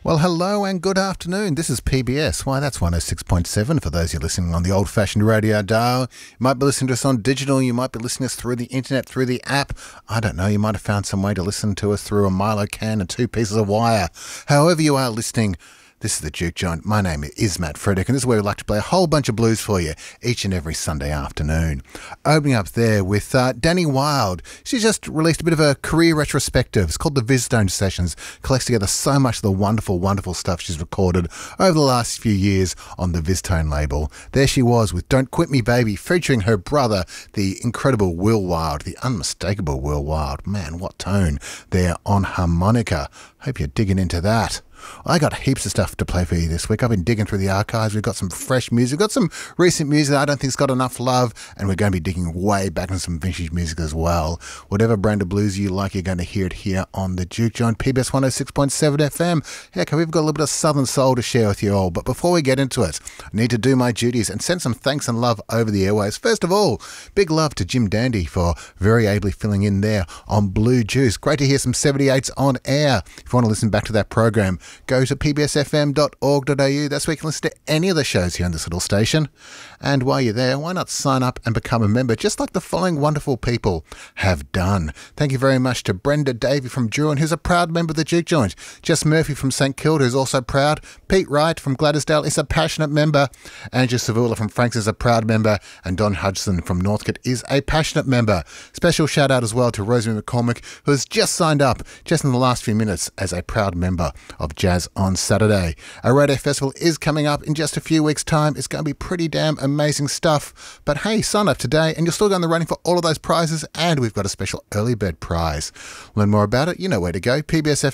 Well, hello and good afternoon. This is PBS. Why, that's 106.7 for those who are listening on the old-fashioned radio dial. You might be listening to us on digital. You might be listening to us through the internet, through the app. I don't know. You might have found some way to listen to us through a Milo can and two pieces of wire. However you are listening, this is the Juke Joint. My name is Matt Frederick, and this is where we like to play a whole bunch of blues for you each and every Sunday afternoon. Opening up there with Danny Wilde. She's just released a bit of a career retrospective. It's called the VizTone Sessions. Collects together so much of the wonderful, wonderful stuff she's recorded over the last few years on the VizTone label. There she was with Don't Quit Me Baby, featuring her brother, the incredible Will Wilde, the unmistakable Will Wilde. Man, what tone there on harmonica. Hope you're digging into that. I got heaps of stuff to play for you this week. I've been digging through the archives. We've got some fresh music. We've got some recent music that I don't think's got enough love, and we're going to be digging way back into some vintage music as well. Whatever brand of blues you like, you're going to hear it here on the Juke Joint, PBS 106.7 FM. Heck, we've got a little bit of Southern Soul to share with you all. But before we get into it, I need to do my duties and send some thanks and love over the airways. First of all, big love to Jim Dandy for very ably filling in there on Blue Juice. Great to hear some 78s on air. If you want to listen back to that program, go to pbsfm.org.au. That's where you can listen to any of the shows here on this little station. And while you're there, why not sign up and become a member, just like the following wonderful people have done. Thank you very much to Brenda Davey from Druin, who's a proud member of the Juke Joint. Jess Murphy from St Kilda, who's also proud. Pete Wright from Gladysdale is a passionate member. Andrew Savula from Franks is a proud member. And Don Hudson from Northcote is a passionate member. Special shout out as well to Rosemary McCormick, who has just signed up just in the last few minutes as a proud member of Jazz on Saturday. Our radio festival is coming up in just a few weeks' time. It's going to be pretty damn amazing stuff. But hey, sign up today and you'll still go in the running for all of those prizes, and we've got a special early bird prize. Learn more about it, you know where to go,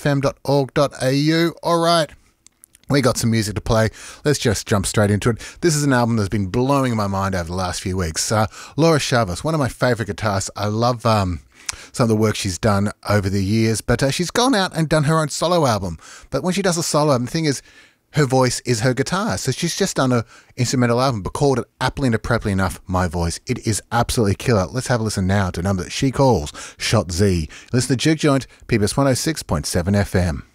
pbsfm.org.au. All right. We got some music to play. Let's just jump straight into it. This is an album that's been blowing my mind over the last few weeks. Laura Chavez, one of my favourite guitarists. I love some of the work she's done over the years, but she's gone out and done her own solo album. But when she does a solo album, the thing is, her voice is her guitar. So she's just done an instrumental album, but called it aptly and appropriately enough, My Voice. It is absolutely killer. Let's have a listen now to a number that she calls Shot Z. Listen to Juke Joint, PBS 106.7 FM.